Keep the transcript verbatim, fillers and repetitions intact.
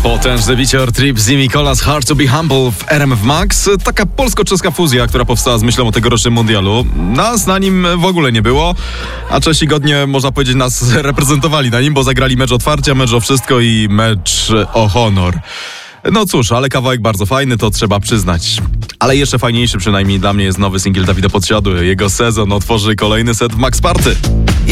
Potężny bicior Trip z Nicolas Hard to be Humble w R M F Max. Taka polsko-czeska fuzja, która powstała z myślą o tegorocznym mundialu. Nas na nim w ogóle nie było, a Czesi godnie, można powiedzieć, nas reprezentowali na nim, bo zagrali mecz otwarcia, mecz o wszystko i mecz o honor. No cóż, ale kawałek bardzo fajny, to trzeba przyznać. Ale jeszcze fajniejszy, przynajmniej dla mnie, jest nowy singiel Dawida Podsiadły. Jego sezon otworzy kolejny set w Max Party.